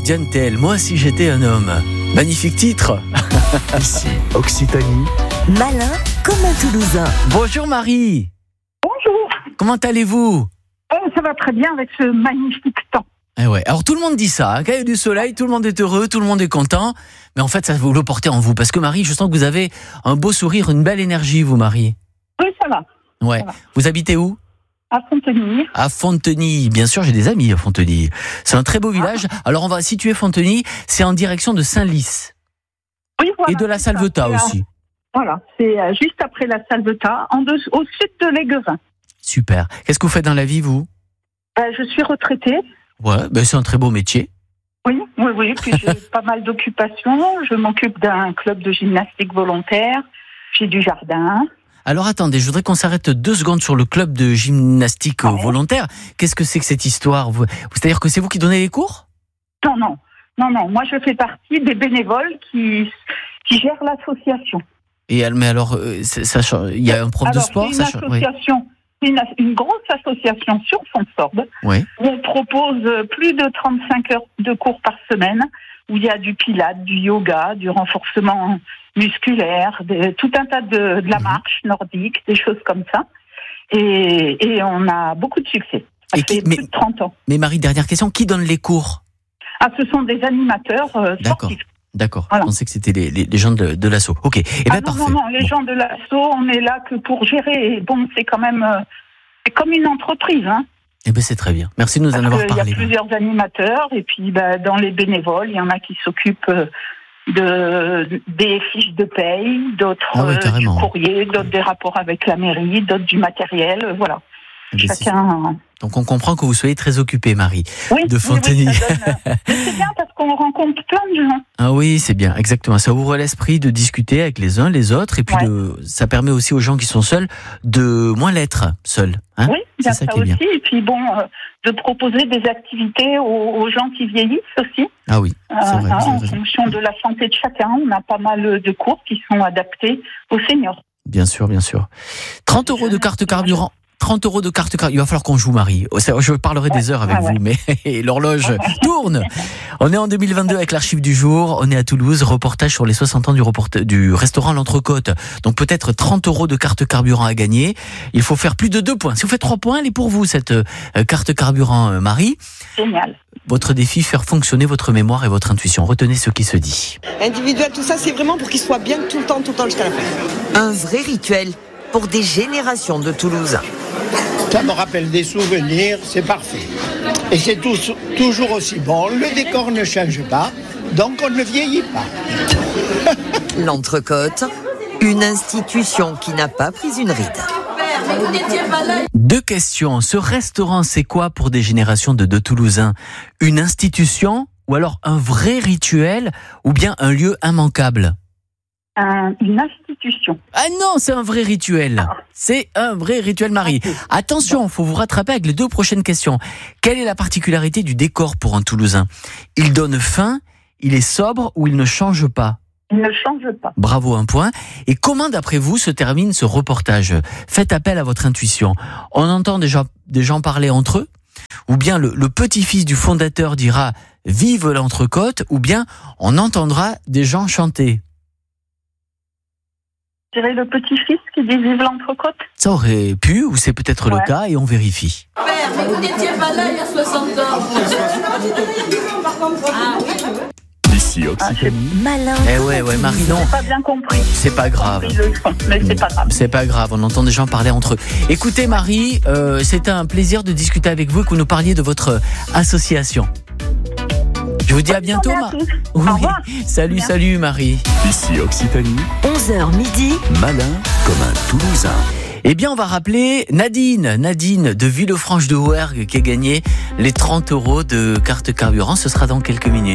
Diantel, moi si j'étais un homme. Magnifique titre. Ici, Occitanie. Malin comme un Toulousain. Bonjour Marie. Bonjour. Comment allez-vous? Ça va très bien avec ce magnifique temps. Eh ouais. Alors tout le monde dit ça, hein, quand il y a du soleil, tout le monde est heureux, tout le monde est content. Mais en fait, ça vous le portez en vous. Parce que Marie, je sens que vous avez un beau sourire, une belle énergie, vous Marie. Oui, ça va. Ouais. Ça va. Vous habitez où? À Fontenay. À Fontenay. Bien sûr, j'ai des amis à Fontenay. C'est un très beau village. Alors on va situer Fontenay, c'est en direction de Saint-Lys. Oui, voilà. Et de la Salvetat aussi. Voilà, c'est juste après la Salvetat, au sud de l'Aiguerin. Super. Qu'est-ce que vous faites dans la vie, vous? Je suis retraitée. Ouais, ben c'est un très beau métier. Oui. Puis j'ai pas mal d'occupations. Je m'occupe d'un club de gymnastique volontaire. J'ai du jardin. Alors attendez, je voudrais qu'on s'arrête 2 secondes sur le club de gymnastique volontaire. Qu'est-ce que c'est que cette histoire? C'est-à-dire que c'est vous qui donnez les cours? Non. Moi, je fais partie des bénévoles qui gèrent l'association. Mais alors, il y a un prof de sport? C'est une association. C'est une grosse association sur Fonsorbe, où on propose plus de 35 heures de cours par semaine, où il y a du pilates, du yoga, du renforcement musculaire, tout un tas de la marche nordique, des choses comme ça. Et on a beaucoup de succès. Ça fait plus de 30 ans. Mais Marie, dernière question, qui donne les cours? Ce sont des animateurs sportifs. D'accord. Voilà. Je pensais que c'était les gens de l'asso. Ok. Parfait. Non, les gens de l'asso, on est là que pour gérer. Bon, c'est quand même, c'est comme une entreprise, hein. C'est très bien. Merci de nous en avoir parlé. Il y a plusieurs animateurs et puis dans les bénévoles, il y en a qui s'occupent des fiches de paye, d'autres du courrier, d'autres des rapports avec la mairie, d'autres du matériel, voilà. Chacun. Donc on comprend que vous soyez très occupée, Marie, de Fontenay. Oui, mais c'est bien parce qu'on rencontre plein de gens. Ah oui, c'est bien, exactement. Ça ouvre l'esprit de discuter avec les uns les autres et puis ça permet aussi aux gens qui sont seuls de moins l'être seuls. Hein, oui, bien ça aussi. Bien. Et puis de proposer des activités aux gens qui vieillissent aussi. Ah oui, c'est vrai. En fonction de la santé de chacun, on a pas mal de cours qui sont adaptés aux seniors. Bien sûr. 30 € de carte carburant. 30 € de carte carburant. Il va falloir qu'on joue, Marie. Je parlerai des heures avec vous, mais l'horloge tourne. On est en 2022 avec l'archive du jour. On est à Toulouse. Reportage sur les 60 ans du restaurant L'Entrecôte. Donc peut-être 30 € de carte carburant à gagner. Il faut faire plus de 2 points. Si vous faites 3 points, elle est pour vous, cette carte carburant, Marie. Génial. Votre défi, faire fonctionner votre mémoire et votre intuition. Retenez ce qui se dit. Individuel, tout ça, c'est vraiment pour qu'il soit bien tout le temps jusqu'à la fin. Un vrai rituel pour des générations de Toulouse. Ça me rappelle des souvenirs, c'est parfait. Et c'est toujours aussi bon, le décor ne change pas, donc on ne vieillit pas. L'Entrecôte, une institution qui n'a pas pris une ride. 2 questions. Ce restaurant, c'est quoi pour des générations de Toulousains? Une institution ou alors un vrai rituel ou bien un lieu immanquable? Une institution. Ah non, c'est un vrai rituel. C'est un vrai rituel, Marie. Attention, il faut vous rattraper avec les 2 prochaines questions. Quelle est la particularité du décor pour un Toulousain? Il donne faim, il est sobre ou il ne change pas? Il ne change pas. Bravo, 1 point. Et comment, d'après vous, se termine ce reportage? Faites appel à votre intuition. On entend déjà des gens parler entre eux? Ou bien le petit-fils du fondateur dira « Vive l'Entrecôte » ou bien on entendra des gens chanter? Je dirais le petit-fils qui dit vive l'Entrecôte. Ça aurait pu, ou c'est peut-être le cas, et on vérifie. Père, mais vous n'étiez pas là il y a 60 ans. Ici, Occitanie. Malin. Ouais, Marie, non. J'ai pas bien compris. C'est pas grave. Mais c'est pas grave. C'est pas grave, on entend des gens parler entre eux. Écoutez, Marie, c'était un plaisir de discuter avec vous et que vous nous parliez de votre association. Je vous dis à bientôt, Marie. Au revoir. Salut, Marie. Ici, Occitanie. 11h midi. Malin comme un Toulousain. Eh bien, on va rappeler Nadine de Villefranche de Rouergue qui a gagné les 30 € de carte carburant. Ce sera dans quelques minutes.